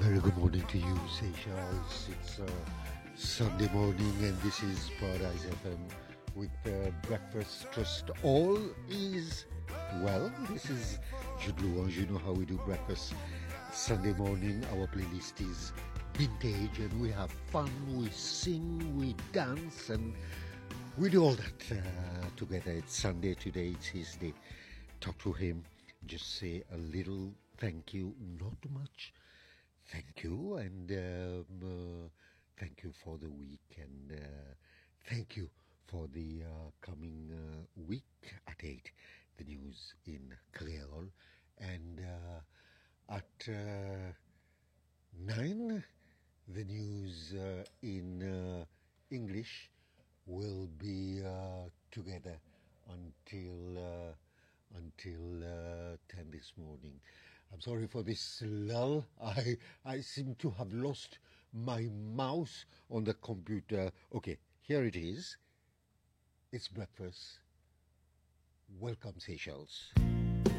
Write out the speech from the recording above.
Very good morning to you, Seychelles. It's Sunday morning, and this is Paradise FM with Breakfast Trust. All is well. This is Jude Louange. You know how we do breakfast Sunday morning. Our playlist is vintage, and we have fun. We sing, we dance, and we do all that together. It's Sunday today. It's his day. Talk to him. Just say a little thank you, not much. Thank you, and thank you for the week, and thank you for the coming week at 8, the news in Creole, and at 9, the news in English will be together until 10 this morning. I'm sorry for this lull. I seem to have lost my mouse on the computer. Okay, here it is. It's breakfast. Welcome, Seychelles.